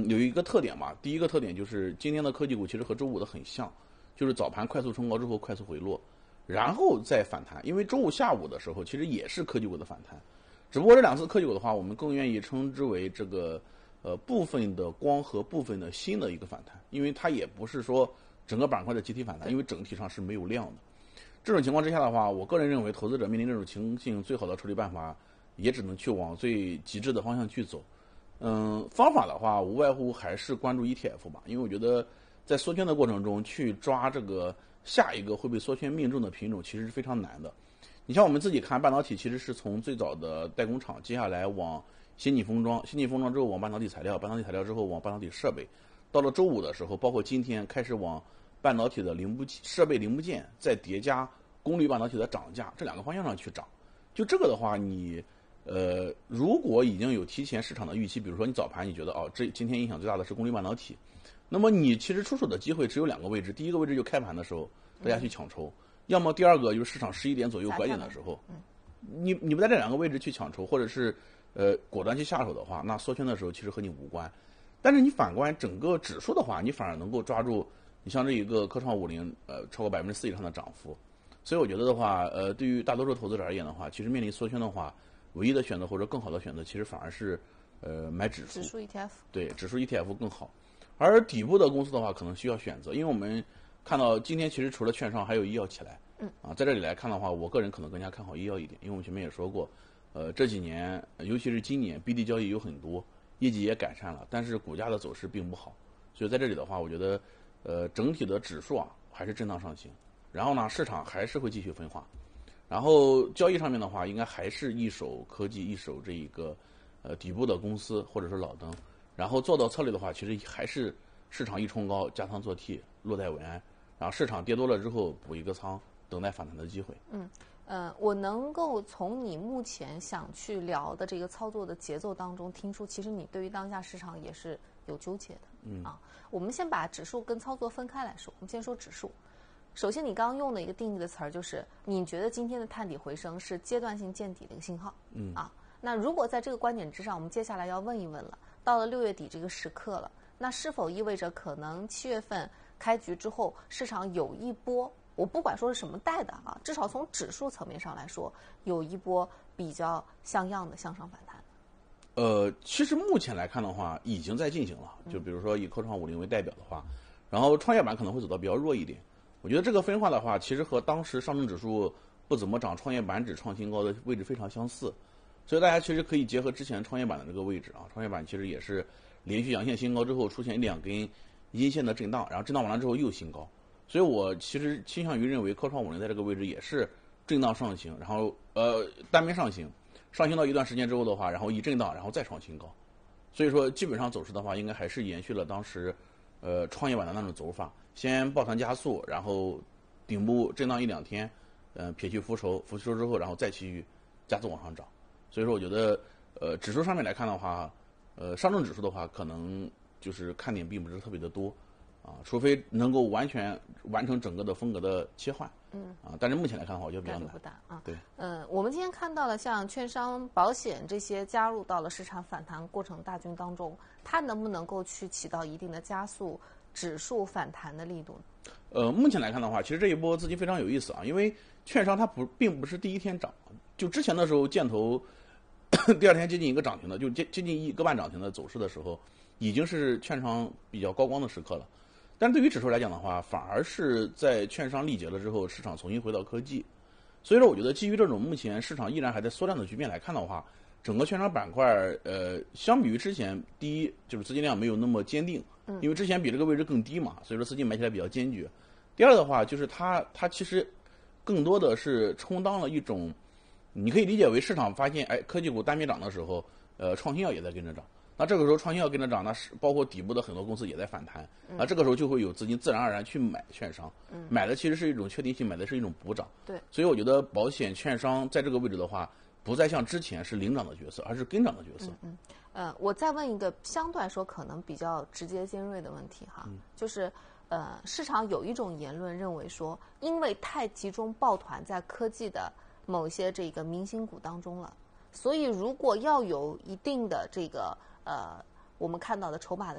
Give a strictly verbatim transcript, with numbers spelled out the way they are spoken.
有一个特点嘛，第一个特点就是今天的科技股其实和周五的很像，就是早盘快速冲高之后快速回落，然后再反弹。因为周五下午的时候其实也是科技股的反弹，只不过这两次科技股的话，我们更愿意称之为这个呃部分的光和部分的新的一个反弹，因为它也不是说整个板块的集体反弹，因为整体上是没有量的。这种情况之下的话，我个人认为投资者面临这种情形，最好的处理办法也只能去往最极致的方向去走。嗯，方法的话无外乎还是关注 E T F 吧，因为我觉得在缩圈的过程中去抓这个下一个会被缩圈命中的品种其实是非常难的。你像我们自己看半导体，其实是从最早的代工厂，接下来往先进封装，先进封装之后往半导体材料，半导体材料之后往半导体设备，到了周五的时候，包括今天开始往半导体的零部件、设备零部件，再叠加功率半导体的涨价，这两个方向上去涨。就这个的话，你呃，如果已经有提前市场的预期，比如说你早盘你觉得哦，这今天影响最大的是功率半导体，那么你其实出手的机会只有两个位置，第一个位置就开盘的时候大家去抢筹，嗯、要么第二个就是市场十一点左右拐点的时候，嗯、你你不在这两个位置去抢筹，或者是呃果断去下手的话，那缩圈的时候其实和你无关。但是你反观整个指数的话，你反而能够抓住，你像这一个科创五零，呃，超过百分之四以上的涨幅，所以我觉得的话，呃，对于大多数投资者而言的话，其实面临缩圈的话，唯一的选择或者更好的选择，其实反而是，呃，买指数。 指数 E T F。 对，指数 E T F 更好。而底部的公司的话，可能需要选择，因为我们看到今天其实除了券商，还有医药起来。 嗯。 啊，在这里来看的话，我个人可能更加看好医药一点，因为我们前面也说过，呃，这几年，尤其是今年 B D 交易有很多。业绩也改善了，但是股价的走势并不好，所以在这里的话，我觉得，呃，整体的指数啊还是震荡上行，然后呢，市场还是会继续分化，然后交易上面的话，应该还是一手科技，一手这一个，呃，底部的公司或者是老登，然后做到策略的话，其实还是市场一冲高加仓做 T， 落袋为安，然后市场跌多了之后补一个仓，等待反弹的机会。 嗯。呃，我能够从你目前想去聊的这个操作的节奏当中听出，其实你对于当下市场也是有纠结的。 嗯啊，我们先把指数跟操作分开来说。我们先说指数。首先，你刚刚用的一个定义的词儿就是，你觉得今天的探底回升是阶段性见底的一个信号。 嗯啊，那如果在这个观点之上，我们接下来要问一问了，到了六月底这个时刻了，那是否意味着可能七月份开局之后，市场有一波？我不管说是什么带的啊，至少从指数层面上来说，有一波比较像样的向上反弹。 呃，其实目前来看的话，已经在进行了。就比如说以科创五零为代表的话，然后创业板可能会走到比较弱一点。我觉得这个分化的话，其实和当时上证指数不怎么涨，创业板指创新高的位置非常相似。所以大家其实可以结合之前创业板的这个位置啊，创业板其实也是连续阳线新高之后出现两根阴线的震荡，然后震荡完了之后又新高。所以我其实倾向于认为科创五零在这个位置也是震荡上行，然后呃单边上行，上行到一段时间之后的话，然后一震荡，然后再创新高。所以说基本上走势的话，应该还是延续了当时呃创业板的那种走法，先抱团加速，然后顶部震荡一两天，嗯、呃、撇去浮筹，浮筹之后，然后再去加速往上涨。所以说我觉得呃指数上面来看的话，呃上证指数的话可能就是看点并不是特别的多。啊，除非能够完全完成整个的风格的切换， 嗯， 啊，但是目前来看的话，我觉得比较难， 不大啊。 对， 嗯、呃，我们今天看到了像券商、保险这些加入到了市场反弹过程大军当中，它能不能够去起到一定的加速指数反弹的力度？ 呃，目前来看的话，其实这一波资金非常有意思啊，因为券商它不并不是第一天涨，就之前的时候箭头第二天接近一个涨停的，就接接近一个半涨停的走势的时候，已经是券商比较高光的时刻了。但对于指数来讲的话，反而是在券商力竭了之后，市场重新回到科技。所以说，我觉得基于这种目前市场依然还在缩量的局面来看的话，整个券商板块，呃，相比于之前，第一就是资金量没有那么坚定，因为之前比这个位置更低嘛，所以说资金买起来比较坚决。第二的话，就是它它其实更多的是充当了一种，你可以理解为市场发现，哎，科技股单边涨的时候，呃，创新药也在跟着涨。那这个时候创新药跟着涨，那是包括底部的很多公司也在反弹，那这个时候就会有资金自然而然去买券商， 嗯、 买的其实是一种确定性，买的是一种补涨。 对， 所以我觉得保险、券商在这个位置的话，不再像之前是领涨的角色，而是跟涨的角色。 嗯嗯，呃，我再问一个相对来说可能比较直接尖锐的问题哈， 嗯、 就是呃，市场有一种言论认为说，因为太集中抱团在科技的某一些这个明星股当中了，所以如果要有一定的这个呃。我们看到的筹码的